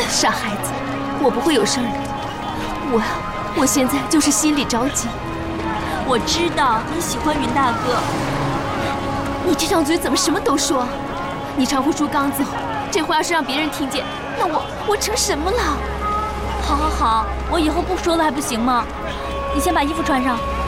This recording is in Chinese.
傻孩子，我不会有事儿的。我现在就是心里着急。 我知道你喜欢云大哥。 你这张嘴怎么什么都说？你常会出刚子，这话要是让别人听见，那我成什么了？ 好，我以后不说了还不行吗？你先把衣服穿上。